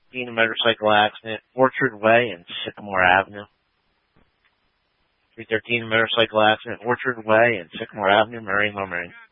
313, a motorcycle accident, Orchard Way and Sycamore Avenue. 313, a motorcycle accident, Orchard Way and Sycamore Avenue, Murray, Low Marine.